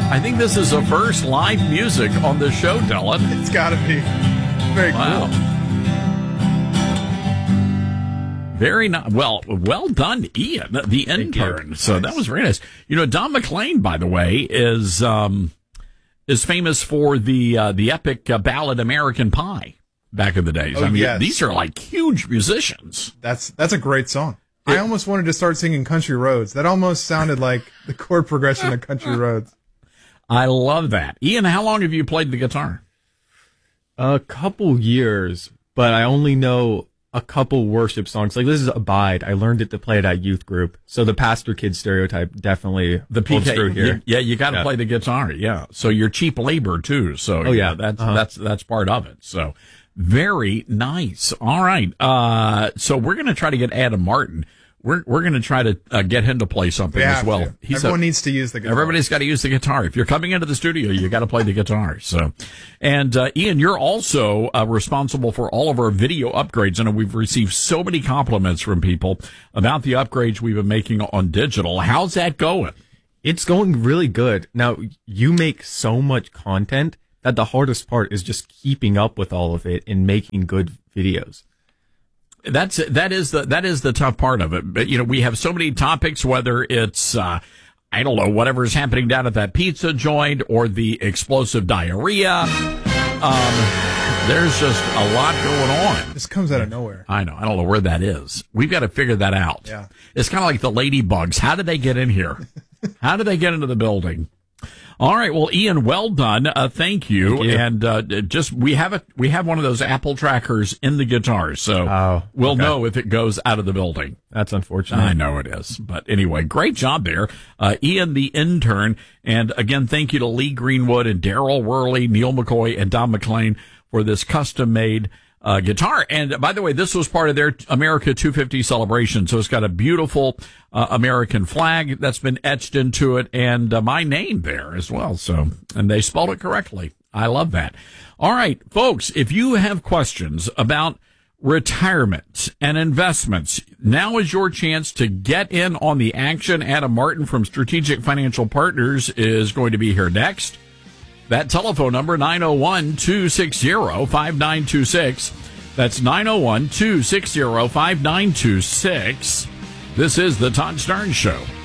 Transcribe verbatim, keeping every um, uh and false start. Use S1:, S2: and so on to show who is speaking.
S1: I think this is the first live music on the show, Dylan.
S2: It's got to be. Very
S1: Wow.
S2: cool.
S1: Very nice. Well, well done, Ian, the intern. So
S2: Nice.
S1: that was very nice. You know, Don McLean, by the way, is um, is famous for the uh, the epic uh, ballad "American Pie" back in the days.
S2: Oh,
S1: I mean,
S2: yes.
S1: these are like huge musicians.
S2: That's that's a great song. I almost wanted to start singing Country Roads. That almost sounded like the chord progression of Country Roads.
S1: I love that. Ian, how long have you played the guitar?
S3: A couple years, but I only know a couple worship songs. Like this is Abide. I learned it to play it at youth group. So the pastor kid stereotype definitely
S1: The
S3: holds
S1: P K,
S3: true here.
S1: you- yeah, you got to
S3: Yeah.
S1: play the guitar. Yeah, so you're cheap labor too. So
S3: Oh, yeah.
S1: that's
S3: Uh-huh.
S1: that's that's part of it. So very nice. All right. Uh, so we're gonna try to get Adam Martin. We're we're gonna try to uh, get him to play something
S2: We
S1: as
S2: have
S1: well.
S2: to.
S1: He's
S2: Everyone
S1: a,
S2: needs to use the guitar.
S1: Everybody's got to use the guitar. If you're coming into the studio, you got to play the guitar. So, and uh, Ian, you're also uh, responsible for all of our video upgrades. And we've received so many compliments from people about the upgrades we've been making on digital. How's that going?
S3: It's going really good. Now, you make so much content that the hardest part is just keeping up with all of it and making good videos.
S1: That's that is the that is the tough part of it. But you know, we have so many topics, whether it's uh, I don't know, whatever's happening down at that pizza joint or the explosive diarrhea. Um, there's just a lot going on.
S2: This comes out of nowhere.
S1: I know. I don't know where that is. We've got to figure that out.
S2: Yeah.
S1: It's kind of like the ladybugs. How did they get in here? How did they get into the building? All right. Well, Ian, well done. Uh, thank you.
S3: Thank you.
S1: And uh, just we have a we have one of those Apple trackers in the guitar, so
S3: Oh,
S1: we'll
S3: okay.
S1: know if it goes out of the building.
S3: That's unfortunate.
S1: I know it is, but anyway, great job there, uh, Ian, the intern. And again, thank you to Lee Greenwood and Daryl Worley, Neil McCoy, and Don McLean for this custom made uh, guitar. And by the way, this was part of their America two fifty celebration. So it's got a beautiful uh, American flag that's been etched into it and uh, my name there as well. So, and they spelled it correctly. I love that. All right, folks, if you have questions about retirement and investments, now is your chance to get in on the action. Adam Martin from Strategic Financial Partners is going to be here next. That telephone number, nine oh one, two six zero, five nine two six. That's nine oh one, two six zero, five nine two six. This is the Todd Starnes Show.